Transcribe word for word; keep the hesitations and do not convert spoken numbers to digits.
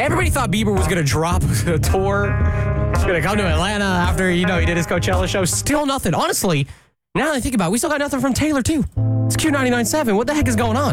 Everybody thought Bieber was going to drop a tour. He's going to come to Atlanta after, you know, he did his Coachella show. Still nothing. Honestly, now that I think about it, we still got nothing from Taylor, too. It's Q ninety-nine point seven. What the heck is going on?